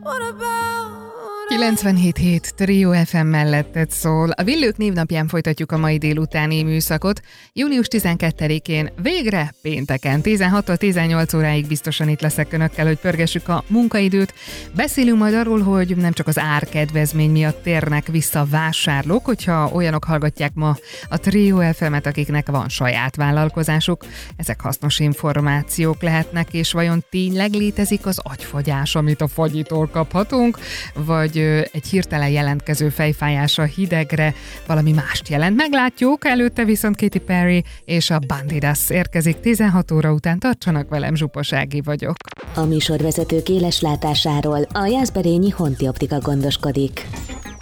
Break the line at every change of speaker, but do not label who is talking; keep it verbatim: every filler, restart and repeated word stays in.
kilencvenhét hét Trio ef em melletted szól. A Villők névnapján folytatjuk a mai délutáni műszakot. június tizenkettedikén végre pénteken tizenhattól tizennyolc óráig biztosan itt leszek önökkel, hogy pörgessük a munkaidőt. Beszélünk majd arról, hogy nem csak az árkedvezmény miatt térnek vissza vásárlók, hogyha olyanok hallgatják ma a Trio ef emet, akiknek van saját vállalkozásuk. Ezek hasznos információk lehetnek, és vajon tényleg létezik az agyfagyás, amit a fagyitól kaphatunk, vagy egy hirtelen jelentkező fejfájása hidegre valami mást jelent. Meglátjuk, előtte viszont Katy Perry és a Bandidas érkezik tizenhat óra után. Tartsanak velem, Zsupos Ági vagyok.
A műsorvezetők éles látásáról a Jászberényi Honti Optika gondoskodik.